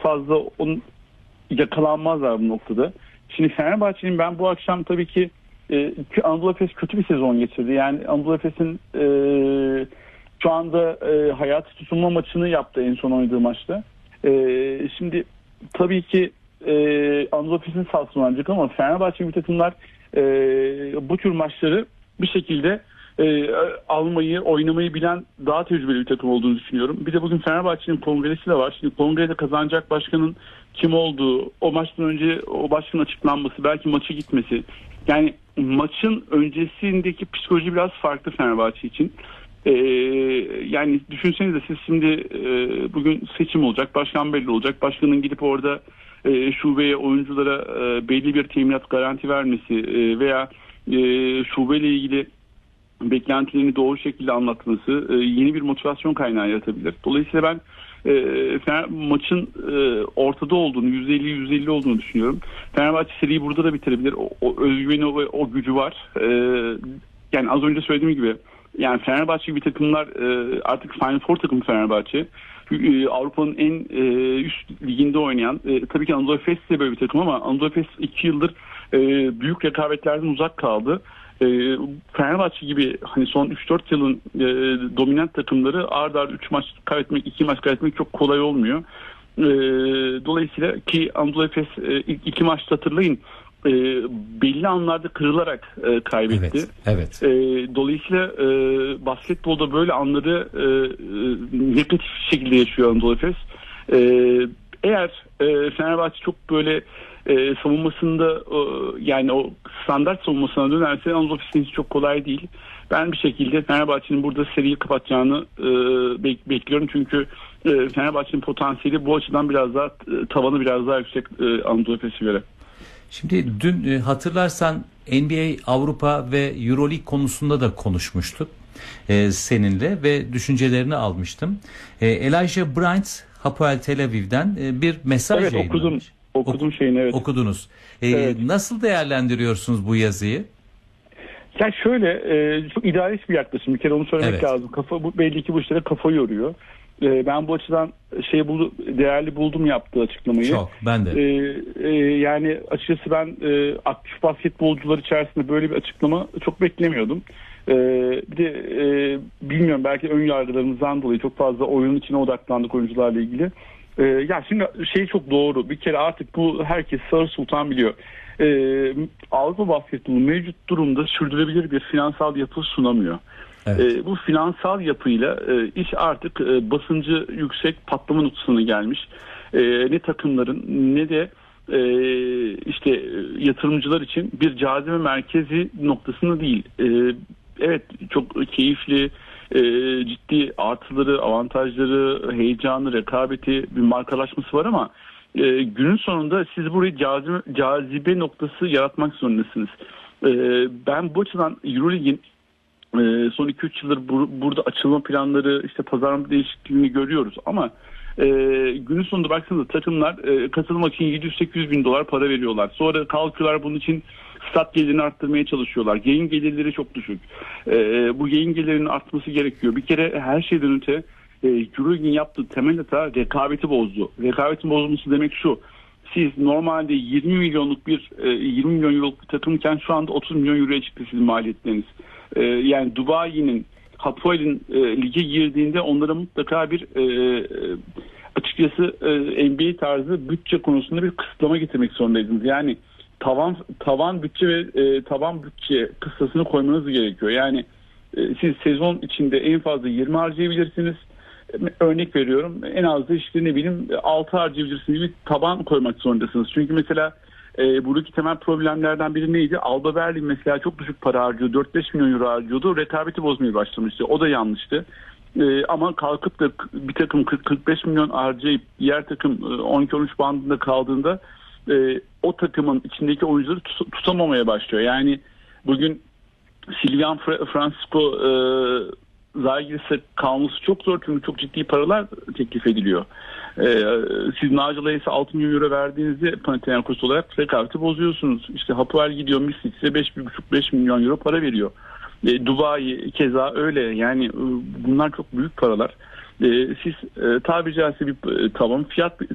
fazla yakalanmazlar bu noktada. Şimdi Fenerbahçe'nin ben bu akşam tabii ki Anadolu Efes kötü bir sezon geçirdi. Yani Anadolu Efes'in şu anda hayatı tutunma maçını yaptı en son oynadığı maçta. Şimdi tabii ki Anadolu Efes'in sahasına oynayacak ama Fenerbahçe gibi takımlar bu tür maçları bir şekilde almayı, oynamayı bilen daha tecrübeli bir takım olduğunu düşünüyorum. Bir de bugün Fenerbahçe'nin kongresi de var. Şimdi kongrede kazanacak başkanın kim olduğu, o maçtan önce o başkanın açıklanması, belki maçı gitmesi. Yani maçın öncesindeki psikoloji biraz farklı Fenerbahçe için. Yani düşünsenize siz şimdi bugün seçim olacak, başkan belli olacak. Başkanın gidip orada şubeye, oyunculara belli bir teminat garanti vermesi veya şubeyle ilgili beklentilerini doğru şekilde anlatması yeni bir motivasyon kaynağı yaratabilir. Dolayısıyla ben maçın ortada olduğunu, %50 olduğunu düşünüyorum. Fenerbahçe seriyi burada da bitirebilir. O özgüveni ve o gücü var. Yani az önce söylediğim gibi yani Fenerbahçe gibi takımlar artık Final Four takımı Fenerbahçe. Avrupa'nın en üst liginde oynayan tabii ki Anadolu Efes de böyle bir takım ama Anadolu Efes 2 yıldır büyük rekabetlerden uzak kaldı. Fenerbahçe gibi hani son 3-4 yılın dominant takımları ard arda 3 maç kaybetmek, 2 maç kaybetmek çok kolay olmuyor. Dolayısıyla ki Anadolu Efes ilk 2 maçta hatırlayın belli anlarda kırılarak kaybetti. Evet. Dolayısıyla basketbolda böyle anları negatif şekilde yaşıyor Anadolu Efes. Eğer Fenerbahçe çok böyle savunmasında yani o standart savunmasına dönerse Anadolu Efes'in hiç çok kolay değil. Ben bir şekilde Fenerbahçe'nin burada seriyi kapatacağını bekliyorum. Çünkü Fenerbahçe'nin potansiyeli bu açıdan biraz daha tavanı biraz daha yüksek Anadolu Efes'e göre. Şimdi dün hatırlarsan NBA, Avrupa ve Euroleague konusunda da konuşmuştuk seninle ve düşüncelerini almıştım. Elijah Bryant Hapoel Tel Aviv'den bir mesaj yayınlamış. Okudum şeyini, evet. Okudunuz. Evet. Nasıl değerlendiriyorsunuz bu yazıyı? Yani şöyle çok idealist bir yaklaşım. Bir kere onu söylemek lazım. Belli ki bu işlere kafa yoruyor. Ben bu açıdan değerli buldum yaptığı açıklamayı. Çok, ben de. Yani açıkçası ben aktif basketbolcular içerisinde böyle bir açıklama çok beklemiyordum. Bir de bilmiyorum, belki ön yargılarımızdan dolayı çok fazla oyunun içine odaklandık oyuncularla ilgili. Ya şimdi çok doğru. Bir kere artık bu herkes Sarı Sultan biliyor. Avrupa basketbolu mevcut durumda sürdürülebilir bir finansal yapı sunamıyor. Evet. Bu finansal yapıyla iş artık basıncı yüksek patlama noktasına gelmiş. Ne takımların ne de yatırımcılar için bir cazibe merkezi noktasında değil. Evet, çok keyifli, ciddi artıları, avantajları, heyecanı, rekabeti, bir markalaşması var ama günün sonunda siz burayı cazibe noktası yaratmak zorundasınız. Ben bu açıdan Euroleague'in son 2-3 yıldır burada açılma planları, pazarlama değişikliğini görüyoruz ama günün sonunda baksanıza takımlar katılmak için 700-800 bin dolar para veriyorlar. Sonra kalkıyorlar bunun için stat gelirini arttırmaya çalışıyorlar. Yayın gelirleri çok düşük. Bu yayın gelirinin artması gerekiyor. Bir kere her şeyden öte Euroleague'in yaptığı temel hata rekabeti bozdu. Rekabetin bozulması demek şu: siz normalde 20 milyon euroluk bir takımken şu anda 30 milyon euroya çıktı sizin maliyetleriniz. Yani Dubai'nin, Hapoel'in lige girdiğinde onlara mutlaka bir açıkçası NBA tarzı bütçe konusunda bir kısıtlama getirmek zorundaydınız. Yani tavan bütçe ve taban bütçe kıstasını koymanız gerekiyor. Yani siz sezon içinde en fazla 20 harcayabilirsiniz. Örnek veriyorum, en az da 6 harcayabilirsiniz gibi taban koymak zorundasınız. Çünkü mesela buradaki temel problemlerden biri neydi? Alba Berlin mesela çok düşük para harcıyordu. 4-5 milyon euro harcıyordu. Rekabeti bozmaya başlamıştı. O da yanlıştı. Ama kalkıp da bir takım 40-45 milyon harcayıp diğer takım 12-13 bandında kaldığında o takımın içindeki oyuncuları tutamamaya başlıyor. Yani bugün Silvian Francisco Zalgiris'e kalması çok zor çünkü çok ciddi paralar teklif ediliyor. Siz Naci'ye ise 6 milyon euro verdiğinizde Panathinaikos olarak rekabeti bozuyorsunuz. Hapoel gidiyor Mislitz'e 5,5-5 milyon euro para veriyor. Dubai keza öyle. Yani bunlar çok büyük paralar. Siz tabiri caizse bir tavan fiyat